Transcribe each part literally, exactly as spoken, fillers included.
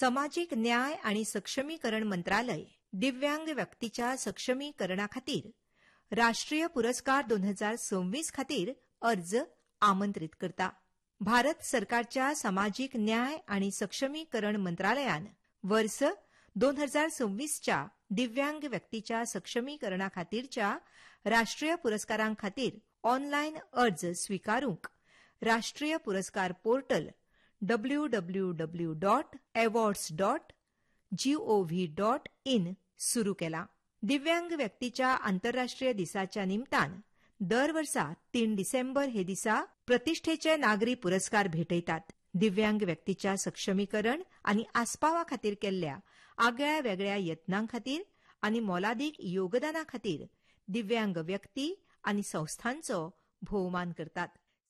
सामाजिक न्याय आणि सक्षमीकरण मंत्रालय दिव्यांग व्यक्तीच्या सक्षमीकरणा खातीर राष्ट्रीय पुरस्कार दोन हजार सव्वीस खातीर अर्ज आमंत्रित करता. भारत सरकारच्या सामाजिक न्याय आणि सक्षमीकरण मंत्रालयान वर्स दोन हजार सव्वीसच्या दिव्यांग व्यक्तीच्या सक्षमीकरणा खातीरच्या राष्ट्रीय पुरस्कारां खातीर ऑनलायन अर्ज स्विकारूंक राष्ट्रीय पुरस्कार portal W W W dot awards dot G O V dot in सुरू केला. दिव्यांग व्यक्तीच्या आंतरराष्ट्रीय दिसाच्या निमतान दर वर्सा तीन डिसेंबर हे दिसा प्रतिष्ठेचे नागरी पुरस्कार भेटयतात. दिव्यांग व्यक्तीच्या सक्षमीकरण आनी आस्पावा खातीर केल्ल्या आगळ्या वेगळ्या यत्नां खातीर आनी मोलादीक योगदाना खातीर दिव्यांग व्यक्ती आनी संस्थांचो भोवमान करतात.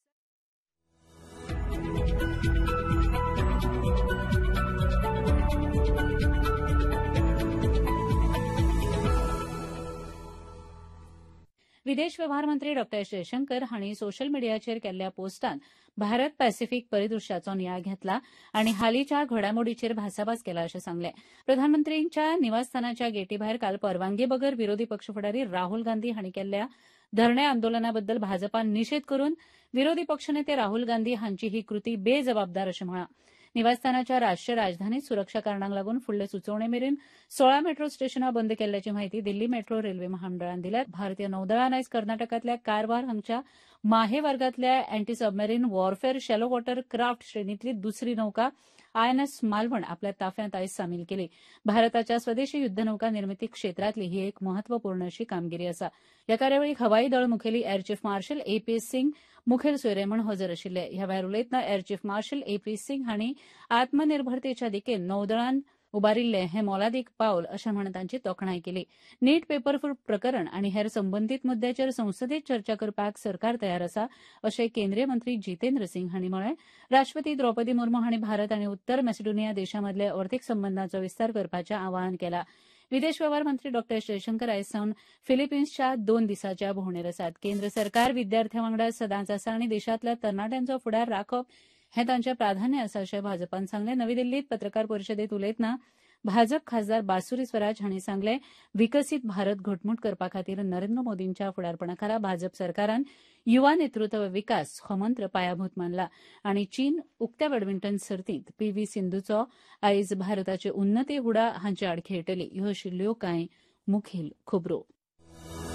विदेश व्यवहार मंत्री डॉ एस जयशंकर हांणी सोशल मिडियाचेर केल्ल्या पोस्टान भारत पॅसिफीक परिदृश्याचो नियाळ घेतला आनी हालींच्या घडामोडींचेर भासाभास केला अशें सांगलें. प्रधानमंत्र्यांच्या निवासस्थानाच्या गेटी भायर काल परवानगी बगर विरोधी पक्ष फुडारी राहुल गांधी हांणी केल्ल्या धरणे आंदोलनाबद्दल भाजपान निशेध करून विरोधी पक्षनेते राहुल गांधी हांची ही कृती बेजबाबदार अशें म्हळां. निवासस्थानाच्या राष्ट्रीय राजधानीत सुरक्षा कारणांक लागून फुडले सुचोवणे मेरेन सोळा मेट्रो स्टेशनां बंद केल्ल्याची म्हायती दिल्ली मेट्रो रेल्वे महामंडळान दिल्या. भारतीय नौदळान आयज कर्नाटकांतल्या कारवार हांगच्या माहे वर्गांतल्या anti submarine warfare shallow water craft श्रेणींतली दुसरी नौका आयएनएस मालवण आपल्या ताफ्यांत आयज सामील केली. भारताच्या स्वदेशी युद्धनौका निर्मिती क्षेत्रांतली ही एक म्हत्वपूर्ण अशी कामगिरी आसा. ह्या कार्यावळीक हवाई दळ मुखेली air chief marshal A P S Singh मुखेल सोयरे म्हूण हजर आशिल्ले. ह्या वेळार उलयतना air chief marshal A P Singh हांणी आत्मनिर्भरतेच्या दिकेन नौदळान उबारिल्ले हे मोलादीक पावल अशें म्हूण तांची तोखणाय केली. नीट पेपरफूट प्रकरण आनी हेर संबंदीत मुद्द्याचेर संसदेत चर्चा करपाक सरकार तयार आसा अशें केंद्रीय मंत्री जितेंद्र सिंग हांणी म्हळें. राष्ट्रपती द्रौपदी मुर्मू हांणी भारत आनी उत्तर मॅसिडोनिया देशांमदले अर्थीक संबंदांचो विस्तार करपाचें आवाहन केलां. विदेश व्यवहार मंत्री डॉ एस जयशंकर आयज सावन फिलिपिन्सच्या दोन दिसांच्या भोंवडेर आसात. केंद्र सरकार विद्यार्थ्यां वांगडा सदांच आसा आनी देशांतल्या तरणाट्यांचो फुडार राखप हें तांचें प्राधान्य आसा अशें भाजपान सांगलें. नवी दिल्लींत पत्रकार परिशदेंत उलयतना भाजप खासदार बासुरी स्वराज हांणी सांगलें विकसीत भारत घटमूट करपा खातीर नरेंद्र मोदींच्या फुडारपणा खाला भाजप सरकारान युवा नेतृत्व विकास हो मंत्र पायाभूत मानला आनी चीन उक्त्या बॅडमिंटन सर्तींत पी व्ही सिंधूचो आयज भारताचे उन्नती हुडा हांचे आड खेळटली ह्यो आशिल्ल्यो कांय मुखेल खबरो.